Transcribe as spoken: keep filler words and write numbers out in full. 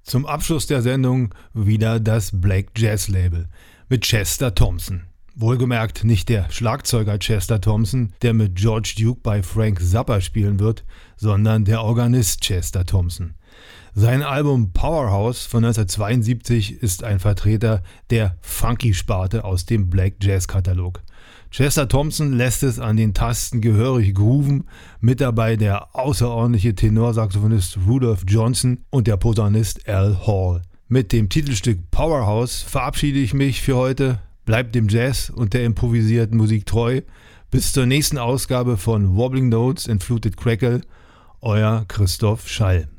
Zum Abschluss der Sendung wieder das Black Jazz Label mit Chester Thompson. Wohlgemerkt nicht der Schlagzeuger Chester Thompson, der mit George Duke bei Frank Zappa spielen wird, sondern der Organist Chester Thompson. Sein Album Powerhouse von neunzehnhundertzweiundsiebzig ist ein Vertreter der Funky-Sparte aus dem Black Jazz-Katalog. Chester Thompson lässt es an den Tasten gehörig grooven, mit dabei der außerordentliche Tenorsaxophonist Rudolph Johnson und der Posaunist Al Hall. Mit dem Titelstück Powerhouse verabschiede ich mich für heute. Bleibt dem Jazz und der improvisierten Musik treu. Bis zur nächsten Ausgabe von Wobbling Notes and Fluted Crackle. Euer Christoph Schall.